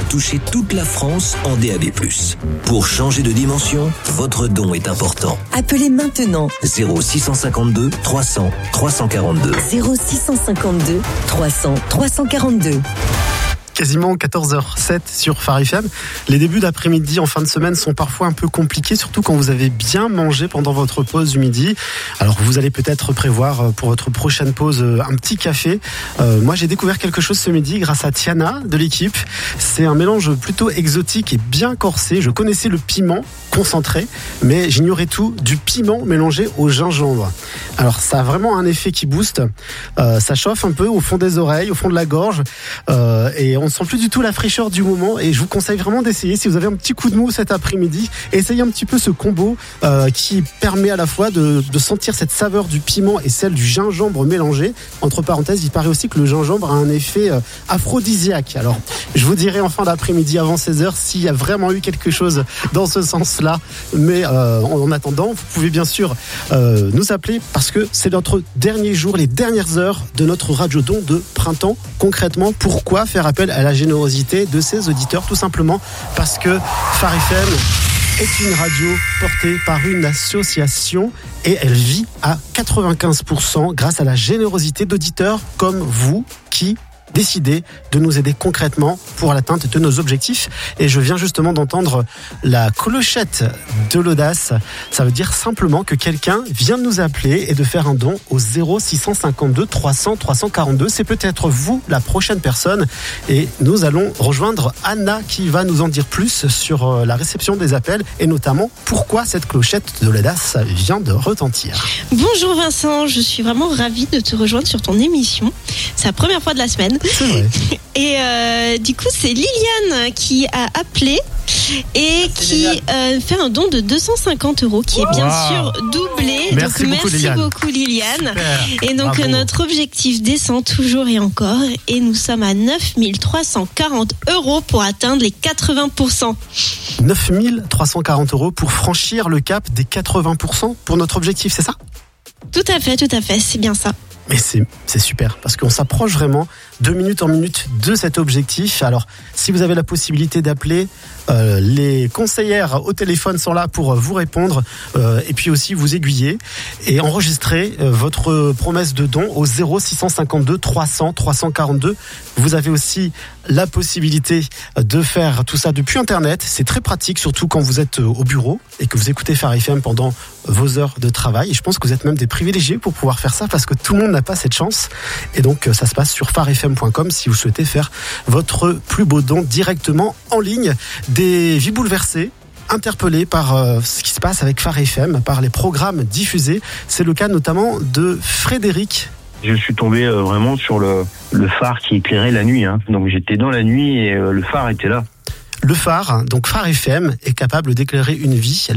toucher toute la France en DAB+. Pour changer de dimension, votre don est important. Appelez maintenant 0652 300 342. 0652 300 342. Quasiment 14h07 sur Phare FM. Les débuts d'après-midi en fin de semaine sont parfois un peu compliqués, surtout quand vous avez bien mangé pendant votre pause du midi. Alors vous allez peut-être prévoir pour votre prochaine pause un petit café. Moi j'ai découvert quelque chose ce midi grâce à Tiana de l'équipe. C'est un mélange plutôt exotique et bien corsé. Je connaissais le piment concentré, mais j'ignorais tout du piment mélangé au gingembre. Alors ça a vraiment un effet qui booste. Ça chauffe un peu au fond des oreilles, au fond de la gorge, et on ne sent plus du tout la fraîcheur du moment. Et je vous conseille vraiment d'essayer. Si vous avez un petit coup de mou cet après-midi, essayez un petit peu ce combo qui permet à la fois de sentir cette saveur du piment et celle du gingembre mélangé. Entre parenthèses, il paraît aussi que le gingembre a un effet aphrodisiaque. Alors, je vous dirai en fin d'après-midi avant 16h s'il y a vraiment eu quelque chose dans ce sens-là. Mais en attendant, vous pouvez bien sûr nous appeler parce que c'est notre dernier jour, les dernières heures de notre Radio Don de printemps. Concrètement, pourquoi faire appel à la générosité de ses auditeurs? Tout simplement parce que Phare FM est une radio portée par une association et elle vit à 95% grâce à la générosité d'auditeurs comme vous qui décidez de nous aider concrètement pour l'atteinte de nos objectifs. Et je viens justement d'entendre la clochette de l'audace. Ça veut dire simplement que quelqu'un vient de nous appeler et de faire un don au 0652 300 342. C'est peut-être vous, la prochaine personne. Et nous allons rejoindre Anna qui va nous en dire plus sur la réception des appels et notamment pourquoi cette clochette de l'audace vient de retentir. Bonjour Vincent, je suis vraiment ravie de te rejoindre sur ton émission. C'est la première fois de la semaine. C'est vrai. Et du coup, c'est Liliane qui a appelé et qui fait un don de 250 € qui est bien sûr doublé. Merci donc beaucoup, merci Liliane. beaucoup Liliane. Super. Et donc Bravo. notre objectif descend toujours et encore et nous sommes à 9 340 € pour atteindre les 80%. 9 340 € pour franchir le cap des 80% pour notre objectif, c'est ça ? Tout à fait, c'est bien ça. Mais c'est super parce qu'on s'approche vraiment de minute en minute de cet objectif. Alors, si vous avez la possibilité d'appeler, les conseillères au téléphone sont là pour vous répondre et puis aussi vous aiguiller et enregistrer votre promesse de don au 0652 300 342. Vous avez aussi la possibilité de faire tout ça depuis Internet. C'est très pratique, surtout quand vous êtes au bureau et que vous écoutez Phare FM pendant vos heures de travail. Et je pense que vous êtes même des privilégiés pour pouvoir faire ça parce que tout le monde n'a pas cette chance. Et donc, ça se passe sur pharefm.com si vous souhaitez faire votre plus beau don directement en ligne. Des vies bouleversées, interpellés par ce qui se passe avec Phare FM, par les programmes diffusés. C'est le cas notamment de Frédéric. Je suis tombé vraiment sur le phare qui éclairait la nuit. Donc j'étais dans la nuit et le phare était là. Le phare, donc Phare FM, est capable d'éclairer une vie.